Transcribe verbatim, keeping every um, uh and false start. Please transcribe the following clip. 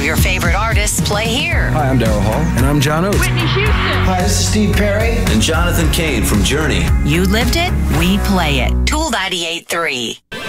your favorite artists play here. Hi, I'm Daryl Hall. And I'm John Oates. Whitney Houston. Hi, this is Steve Perry. And Jonathan Cain from Journey. You lived it, we play it. Tool ninety-eight point three.